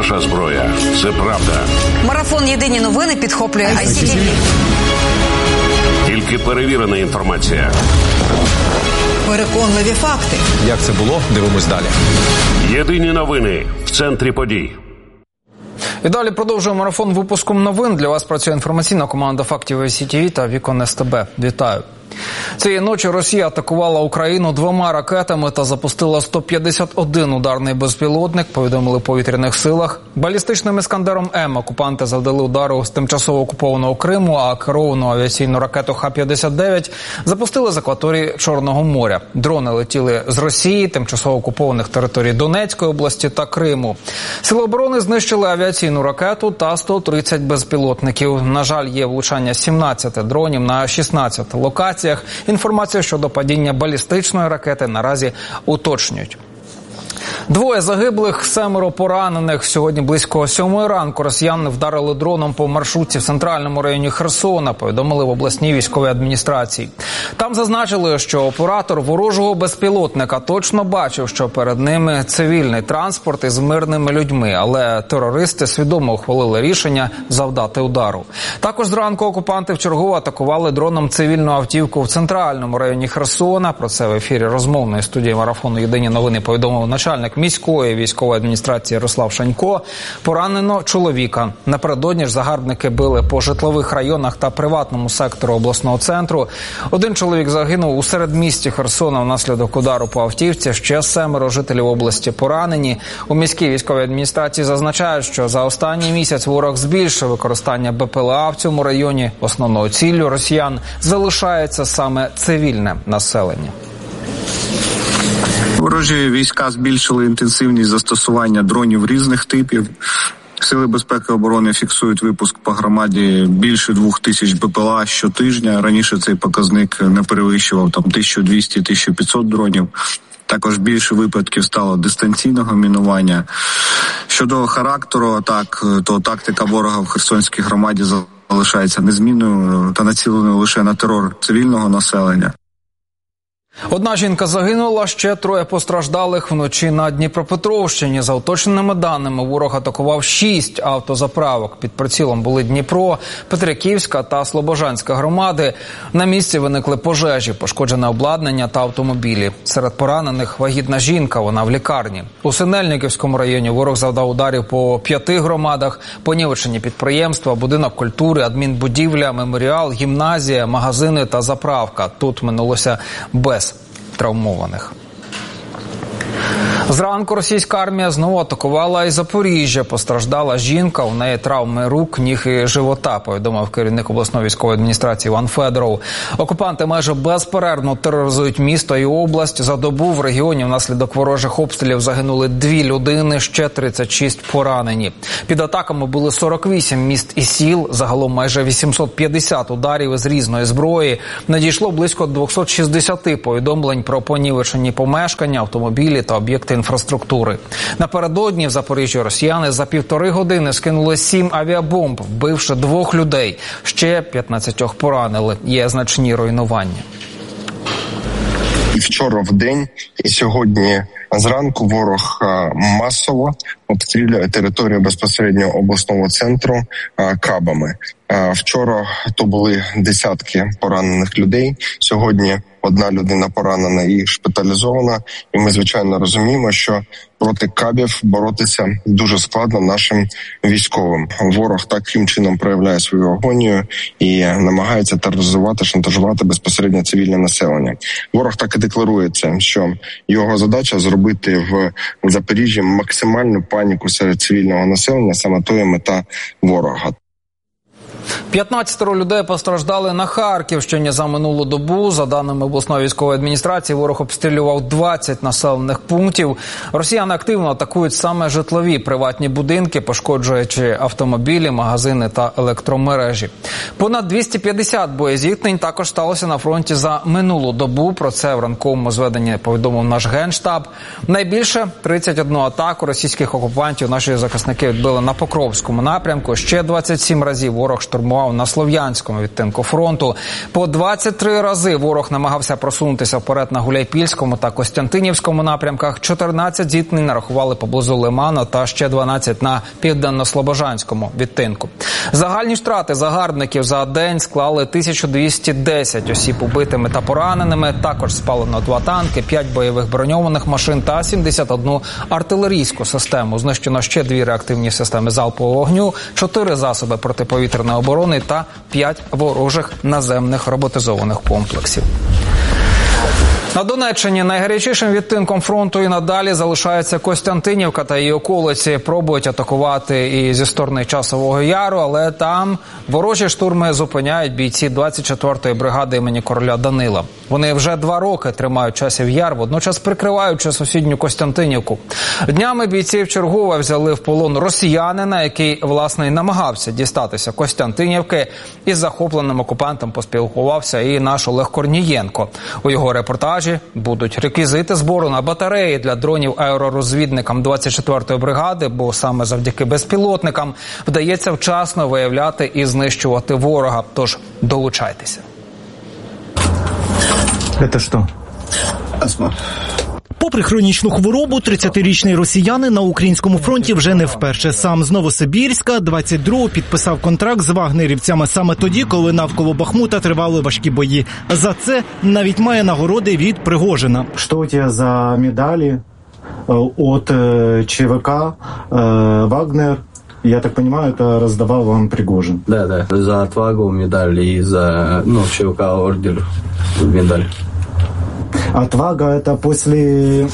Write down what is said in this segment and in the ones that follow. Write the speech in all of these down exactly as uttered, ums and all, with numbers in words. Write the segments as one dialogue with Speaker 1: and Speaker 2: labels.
Speaker 1: наша зброя. Це правда.
Speaker 2: Марафон «Єдині новини» підхоплює ай сі ті ві.
Speaker 1: Тільки перевірена інформація.
Speaker 2: Переконливі факти.
Speaker 3: Як це було? Дивимось далі.
Speaker 1: Єдині новини в центрі подій.
Speaker 4: І далі продовжуємо марафон випуском новин. Для вас працює інформаційна команда фактів ай сі ті ві та Вікон ес те бе. Вітаю. Цієї ночі Росія атакувала Україну двома ракетами та запустила сто п'ятдесят один ударний безпілотник, повідомили в повітряних силах. Балістичним «Іскандером-М» окупанти завдали удару з тимчасово окупованого Криму, а керовану авіаційну ракету Х п'ятдесят дев'ять запустили з акваторії Чорного моря. Дрони летіли з Росії, тимчасово окупованих територій Донецької області та Криму. Сили оборони знищили авіаційну ракету та сто тридцять безпілотників. На жаль, є влучання сімнадцяти дронів на шістнадцяти локаціях. Інформацію щодо падіння балістичної ракети наразі уточнюють. Двоє загиблих, семеро поранених. Сьогодні близько сьомої ранку росіяни вдарили дроном по маршрутці в центральному районі Херсона, повідомили в обласній військовій адміністрації. Там зазначили, що оператор ворожого безпілотника точно бачив, що перед ними цивільний транспорт із мирними людьми, але терористи свідомо ухвалили рішення завдати удару. Також зранку окупанти вчергово атакували дроном цивільну автівку в центральному районі Херсона. Про це в ефірі розмовної студії марафону «Єдині новини» повідомив начальник міської військової адміністрації Ярослав Шанько. Поранено чоловіка. Напередодні ж загарбники били по житлових районах та приватному сектору обласного центру. Один чоловік загинув у середмісті Херсона внаслідок удару по автівці. Ще семеро жителів області поранені. У міській військовій адміністрації зазначають, що за останній місяць ворог збільшив використання Бе Пе Ле А в цьому районі. Основною ціллю росіян залишається саме цивільне населення.
Speaker 5: Ворожі війська збільшили інтенсивність застосування дронів різних типів. Сили безпеки і оборони фіксують випуск по громаді більше двох тисяч Бе Пе Ле А щотижня. Раніше цей показник не перевищував там тисячу двісті - тисячу п'ятсот дронів. Також більше випадків стало дистанційного мінування. Щодо характеру атак, то тактика ворога в Херсонській громаді залишається незмінною та націленою лише на терор цивільного населення.
Speaker 4: Одна жінка загинула, ще троє постраждалих вночі на Дніпропетровщині. За уточненими даними, ворог атакував шість автозаправок. Під прицілом були Дніпро, Петриківська та Слобожанська громади. На місці виникли пожежі, пошкоджене обладнання та автомобілі. Серед поранених вагітна жінка, вона в лікарні. У Синельниківському районі ворог завдав ударів по п'яти громадах. Понівечені підприємства, будинок культури, адмінбудівля, меморіал, гімназія, магазини та заправка. Тут минулося без травмованих. Зранку російська армія знову атакувала і Запоріжжя. Постраждала жінка, у неї травми рук, ніг і живота, повідомив керівник обласної військової адміністрації Іван Федоров. Окупанти майже безперервно тероризують місто і область. За добу в регіоні внаслідок ворожих обстрілів загинули дві людини, ще тридцять шість поранені. Під атаками були сорок вісім міст і сіл, загалом майже вісімсот п'ятдесят ударів із різної зброї. Надійшло близько двісті шістдесят повідомлень про понівечені помешкання, автомобілі та об'єкти інфраструктури. Напередодні в Запоріжжі росіяни за півтори години скинули сім авіабомб, вбивши двох людей. Ще п'ятнадцятьох поранили. Є значні руйнування.
Speaker 6: І вчора в день, і сьогодні зранку ворог масово обстрілює територію безпосередньо обласного центру кабами. Вчора то були десятки поранених людей, сьогодні одна людина поранена і шпиталізована. І ми, звичайно, розуміємо, що проти кабів боротися дуже складно нашим військовим. Ворог таким чином проявляє свою агонію і намагається тероризувати, шантажувати безпосередньо цивільне населення. Ворог так і декларує це, що його задача зробити в Запоріжжі максимальну паніку серед цивільного населення, саме то є мета ворога.
Speaker 4: п'ятнадцятеро людей постраждали на Харківщині за минулу добу. За даними обласної військової адміністрації, ворог обстрілював двадцять населених пунктів. Росіяни активно атакують саме житлові приватні будинки, пошкоджуючи автомобілі, магазини та електромережі. Понад двісті п'ятдесят боєзіткнень також сталося на фронті за минулу добу. Про це в ранковому зведенні повідомив наш Генштаб. Найбільше тридцять одну атаку російських окупантів наші захисники відбили на Покровському напрямку. Ще двадцять сім разів ворог штурмував штурмував на Слов'янському відтинку фронту. По двадцять три рази ворог намагався просунутися вперед на Гуляйпільському та Костянтинівському напрямках. чотирнадцять зіткнень нарахували поблизу Лимана та ще дванадцять на Південно-Слобожанському відтинку. Загальні втрати загарбників за день склали тисячу двісті десять осіб убитими та пораненими. Також спалено два танки, п'ять бойових броньованих машин та сімдесят одну артилерійську систему. Знищено ще дві реактивні системи залпового вогню, чотири засоби протиповітряної оборони та п'ять ворожих наземних роботизованих комплексів. На Донеччині найгарячішим відтинком фронту і надалі залишається Костянтинівка та її околиці. Пробують атакувати і зі сторони Часового Яру, але там ворожі штурми зупиняють бійці двадцять четвертої бригади імені короля Данила. Вони вже два роки тримають Часів Яр, водночас прикриваючи сусідню Костянтинівку. Днями бійці вчергове взяли в полон росіянина, який, власне, і намагався дістатися Костянтинівки. Із захопленим окупантом поспілкувався і наш Олег Корнієнко. У його репортажі будуть реквізити збору на батареї для дронів аеророзвідникам двадцять четвертої бригади, бо саме завдяки безпілотникам вдається вчасно виявляти і знищувати ворога. Тож долучайтеся.
Speaker 7: Это что?
Speaker 8: Астма.
Speaker 7: Попри хронічну хворобу, тридцятирічний росіянин на українському фронті вже не вперше. Сам з Новосибірська двадцять другого підписав контракт з вагнерівцями саме тоді, коли навколо Бахмута тривали важкі бої. За це навіть має нагороди від Пригожина.
Speaker 8: Що у тебе за медалі від ЧВК «Вагнер»? Я так понимаю, это раздавал вам Пригожин.
Speaker 9: Да, да. За отвагу медаль и за, ну, ЧВК ордер медаль.
Speaker 8: Отвага — это после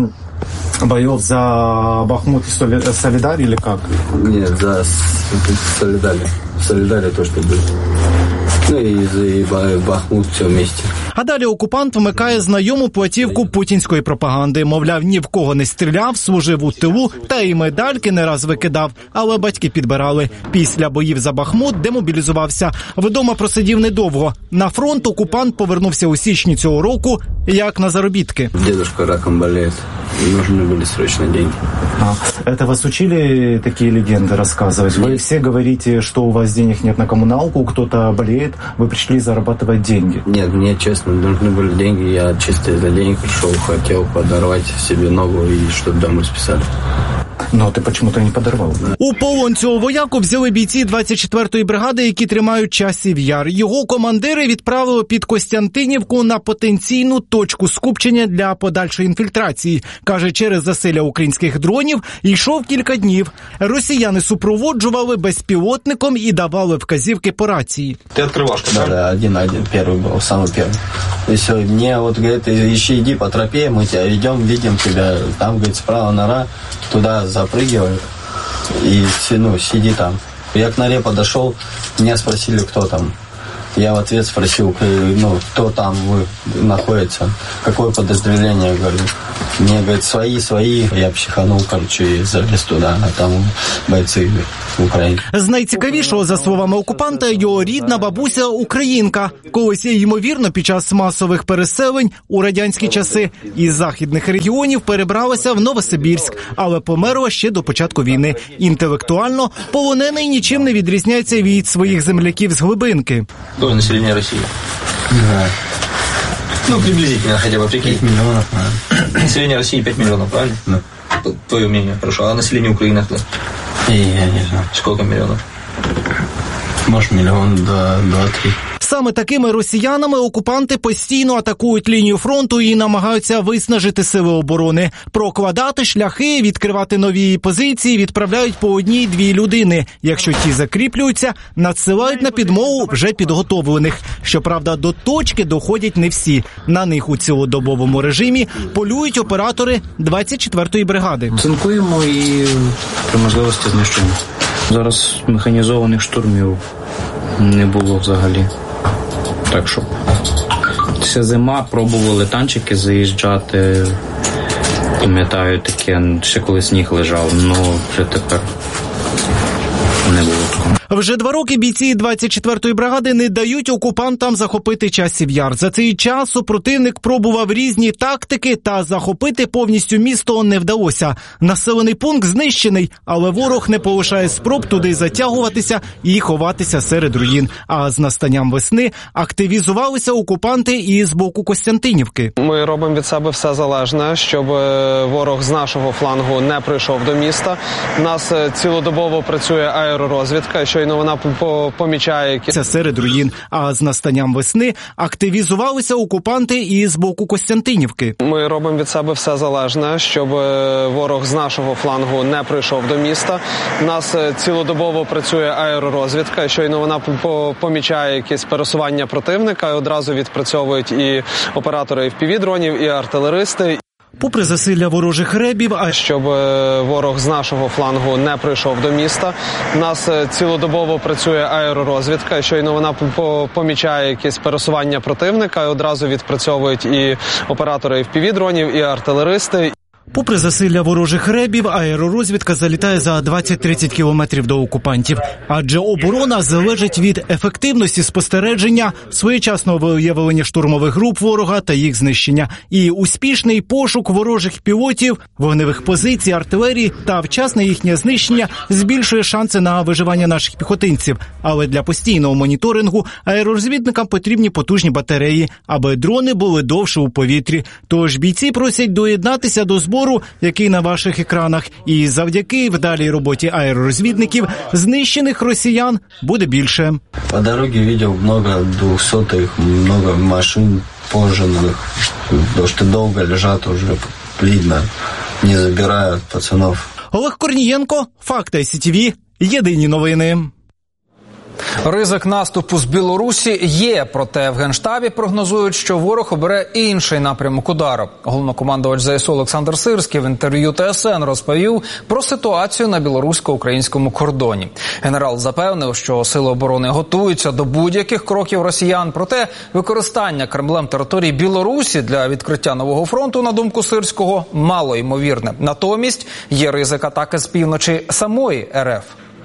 Speaker 8: боев за Бахмут и Солидар или как?
Speaker 9: Нет, за Солидар. Солидар то, что было. Ну і за Бахмут все вместе.
Speaker 7: А далі окупант вмикає знайому платівку путінської пропаганди. Мовляв, ні в кого не стріляв, служив у тилу, та й медальки не раз викидав. Але батьки підбирали. Після боїв за Бахмут демобілізувався. Вдома просидів недовго. На фронт окупант повернувся у січні цього року, як на заробітки.
Speaker 9: Дедушка раком болеет. Нужны были срочно деньги.
Speaker 8: А, это вас учили такие легенды рассказывать? Вы все говорите, что у вас денег нет на коммуналку, кто-то болеет, вы пришли зарабатывать деньги.
Speaker 9: Нет, мне честно нужны были деньги. Я чисто из-за денег пришел, хотел подорвать себе ногу и чтобы домой списали.
Speaker 8: Но ти почему-то не подорвав.
Speaker 7: У полон цього вояку взяли бійці двадцять четвертої бригади, які тримають Часів Яр. Його командири відправили під Костянтинівку на потенційну точку скупчення для подальшої інфільтрації. Каже, через засилля українських дронів йшов кілька днів. Росіяни супроводжували безпілотником і давали вказівки по рації.
Speaker 9: Ти відкриваш, да? Да, один-один, перший був, самий перший. І все, мені, от, говорить, ще йди по тропі, ми тебе ведемо, видим тебе, там, говорить, справа нора, туди запрыгивай и, ну, сиди там. Я к норе подошел, меня спросили, кто там. Я в ответ спросил, ну, кто там вы находится, какое подразделение, говорю. Мне говорят, свои, свои. Я психанул, короче, и залез туда, а там бойцы України.
Speaker 7: З найцікавішого, за словами окупанта, його рідна бабуся українка. Колись, ймовірно, під час масових переселень у радянські часи із західних регіонів перебралася в Новосибірськ, але померла ще до початку війни. Інтелектуально полонений нічим не відрізняється від своїх земляків з глибинки.
Speaker 9: Какое население России? Да. Ну, приблизительно, хотя бы прикинь. пять миллионов. Да. Население России пять миллионов, правильно? Да. Твое мнение, хорошо. А население Украины кто? И я не знаю. Сколько миллионов? Может, миллион, да, два-три.
Speaker 7: Саме такими росіянами окупанти постійно атакують лінію фронту і намагаються виснажити сили оборони. Прокладати шляхи, відкривати нові позиції відправляють по одній-дві людини. Якщо ті закріплюються, надсилають на підмогу вже підготовлених. Щоправда, до точки доходять не всі. На них у цілодобовому режимі полюють оператори двадцять четвертої бригади.
Speaker 10: Цинкуємо і при можливості знищуємо. Зараз механізованих штурмів не було взагалі. Так що ця зима пробували танчики заїжджати, пам'ятаю таке, ще коли сніг лежав, але вже тепер не було такого.
Speaker 7: Вже два роки бійці двадцять четвертої бригади не дають окупантам захопити Часів Яр. За цей час супротивник пробував різні тактики, та захопити повністю місто не вдалося. Населений пункт знищений, але ворог не полишає спроб туди затягуватися і ховатися серед руїн. А з настанням весни активізувалися окупанти і з боку Костянтинівки.
Speaker 11: Ми робимо від себе все залежне, щоб ворог з нашого флангу не прийшов до міста. У нас цілодобово працює аеророзвідка, щойно вона помічає...
Speaker 7: Це серед руїн. А з настанням весни активізувалися окупанти і з боку Костянтинівки.
Speaker 11: Ми робимо від себе все залежне, щоб ворог з нашого флангу не прийшов до міста. У нас цілодобово працює аеророзвідка, щойно вона помічає якесь пересування противника, і одразу відпрацьовують і оператори еф пі ві-дронів, і артилеристи.
Speaker 7: Попри засилля ворожих ребів, а
Speaker 11: щоб ворог з нашого флангу не прийшов до міста. У нас цілодобово працює аеророзвідка, щойно вона помічає якесь пересування противника, і одразу відпрацьовують і оператори еф пі ві-дронів, і артилеристи.
Speaker 7: Попри засилля ворожих ребів, аеророзвідка залітає за двадцять-тридцять кілометрів до окупантів. Адже оборона залежить від ефективності спостереження, своєчасного виявлення штурмових груп ворога та їх знищення. І успішний пошук ворожих пілотів, вогневих позицій, артилерії та вчасне їхнє знищення збільшує шанси на виживання наших піхотинців. Але для постійного моніторингу аеророзвідникам потрібні потужні батареї, аби дрони були довше у повітрі. Тож бійці просять доєднатися до збору, який на ваших екранах. І завдяки вдалій роботі аеророзвідників знищених росіян буде більше.
Speaker 9: По дороге видел много двухсотых, много машин пожженных, потому что долго лежат уже, видно, не забирают пацанов.
Speaker 7: Олег Корнієнко, Факти ай сі ті ві, єдині новини.
Speaker 4: Ризик наступу з Білорусі є, проте в Генштабі прогнозують, що ворог обере інший напрямок удару. Головнокомандувач зе ес у Олександр Сирський в інтерв'ю те ес ен розповів про ситуацію на білорусько-українському кордоні. Генерал запевнив, що сили оборони готуються до будь-яких кроків росіян, проте використання Кремлем території Білорусі для відкриття нового фронту, на думку Сирського, мало ймовірне. Натомість є ризик атаки з півночі самої ер еф.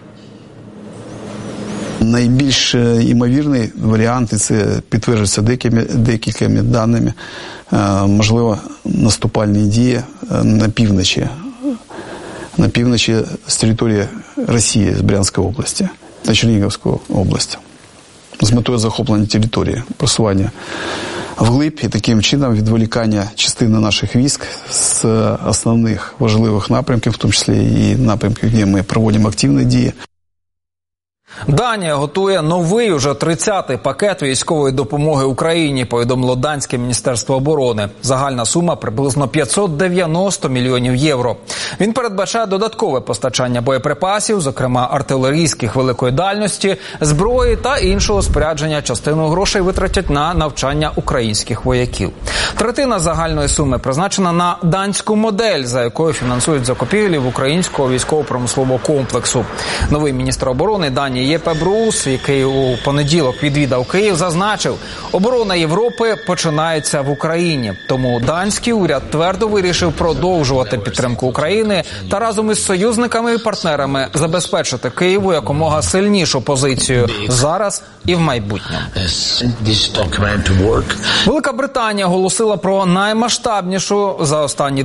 Speaker 12: Найбільш ймовірний варіант, і це підтверджується деякими, деякими даними, можливо, наступальні дії на півночі, на півночі з території Росії, з Брянської області та Чернігівської області, з метою захоплення території, просування вглиб і таким чином відволікання частини наших військ з основних важливих напрямків, в тому числі і напрямків, де ми проводимо активні дії.
Speaker 4: Данія готує новий, уже тридцятий пакет військової допомоги Україні, повідомило данське Міністерство оборони. Загальна сума приблизно п'ятсот дев'яносто мільйонів євро. Він передбачає додаткове постачання боєприпасів, зокрема артилерійських великої дальності, зброї та іншого спорядження. Частину грошей витратять на навчання українських вояків. Третина загальної суми призначена на данську модель, за якою фінансують закупівлі в українського військово-промислового комплексу. Новий міністр оборони Данії Єпе Брус, який у понеділок відвідав Київ, зазначив, оборона Європи починається в Україні. Тому данський уряд твердо вирішив продовжувати підтримку України та разом із союзниками і партнерами забезпечити Києву якомога сильнішу позицію зараз і в майбутньому. Велика Британія оголосила про наймасштабнішу за останні